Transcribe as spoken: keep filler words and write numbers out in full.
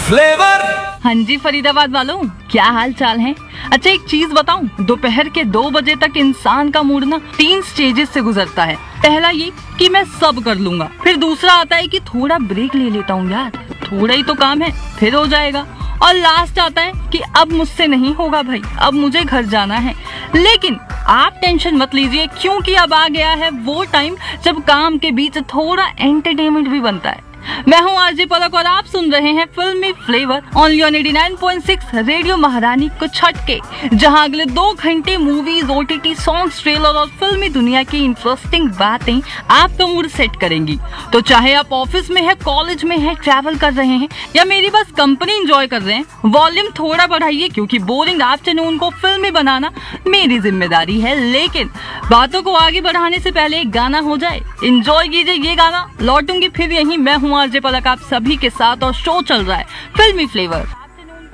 Flavour. हाँ जी फरीदाबाद वालों, क्या हाल चाल है। अच्छा एक चीज बताऊं, दोपहर के दो बजे तक इंसान का मूड ना तीन स्टेजेस से गुजरता है। पहला ये कि मैं सब कर लूंगा, फिर दूसरा आता है कि थोड़ा ब्रेक ले लेता हूँ यार, थोड़ा ही तो काम है, फिर हो जाएगा। और लास्ट आता है कि अब मुझसे नहीं होगा भाई, अब मुझे घर जाना है। लेकिन आप टेंशन मत लीजिए, क्योंकि अब आ गया है वो टाइम जब काम के बीच थोड़ा एंटरटेनमेंट भी बनता है। मैं हूँ आरजे पलक और आप सुन रहे हैं फिल्मी flavour only on eighty nine point six radio महारानी कुछ हटके, जहां अगले दो घंटे मूवीज, ओटीटी सॉन्ग्स, ट्रेलर और फिल्मी दुनिया की इंटरेस्टिंग बातें आपका मूड सेट करेंगी। तो चाहे आप ऑफिस में है, कॉलेज में है, ट्रैवल कर रहे हैं या मेरी बस कंपनी एंजॉय कर रहे हैं, वॉल्यूम थोड़ा बढ़ाइए, क्योंकि बोरिंग आफ्टरनून को फिल्मी बनाना मेरी जिम्मेदारी है। लेकिन बातों को आगे बढ़ाने से पहले एक गाना हो जाए, एंजॉय कीजिए ये गाना। लौटूंगी फिर यहीं, मैं हूँ आरजे पलक आप सभी के साथ और शो चल रहा है फिल्मी फ्लेवर।